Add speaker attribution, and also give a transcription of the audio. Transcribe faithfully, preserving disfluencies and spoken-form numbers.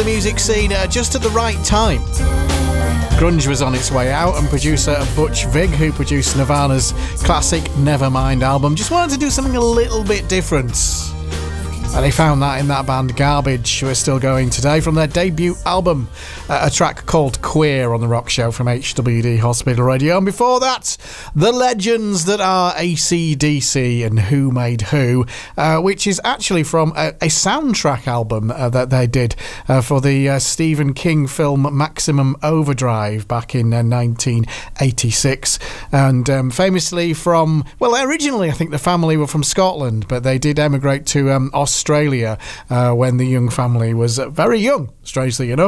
Speaker 1: the music scene uh, just at the right time. Grunge was on its way out, and producer Butch Vig, who produced Nirvana's classic Nevermind album, just wanted to do something a little bit different. And they found that in that band Garbage, who are still going today, from their debut album, uh, a track called Queer on The Rock Show from H W D Hospital Radio. And before that, the legends that are A C D C and Who Made Who, uh, which is actually from a, a soundtrack album uh, that they did uh, for the uh, Stephen King film Maximum Overdrive back in uh, nineteen eighty-six. And um, famously from, well, originally I think the family were from Scotland, but they did emigrate to um, Australia Australia uh, when the Young family was very young, strangely enough.